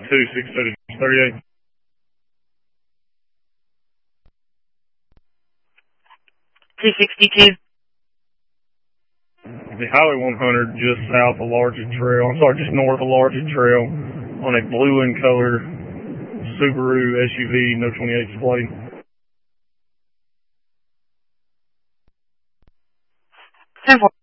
262-38. The Highway 100 just south of Largent Trail. I'm sorry, just north of Largent Trail on a blue in color Subaru SUV, no 28 display. 10-4.